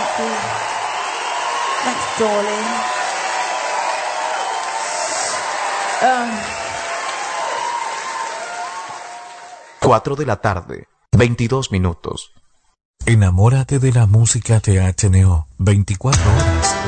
you. Thanks, darling. 4 de la tarde, 22 minutos. Enamórate de la música THNO, 24 horas.